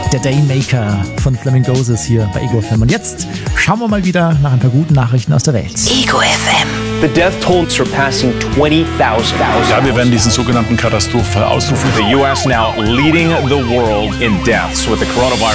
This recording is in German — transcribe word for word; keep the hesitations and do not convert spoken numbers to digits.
der Daymaker von Flamingoses hier bei Ego F M. Und jetzt schauen wir mal wieder nach ein paar guten Nachrichten aus der Welt. Ego F M. The death toll surpassing twenty thousand. Ja, wir werden diesen sogenannten Katastrophenfall ausrufen. The U S now leading the world in deaths with the coronavirus.